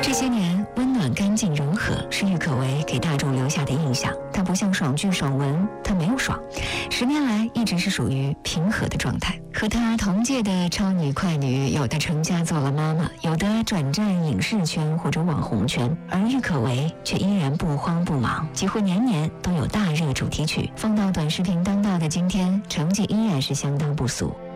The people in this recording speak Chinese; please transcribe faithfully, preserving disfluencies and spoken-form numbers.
这些年，温暖、干净、柔和是郁可唯给大众留下的印象。她不像爽剧、爽文，她没有爽，十年来一直是属于平和的状态。和她同届的超女、快女，有的成家做了妈妈，有的转战影视圈或者网红圈，而郁可唯却依然不慌不忙，几乎年年都有大热主题曲。放到短视频当道的今天，成绩依然是相当不俗。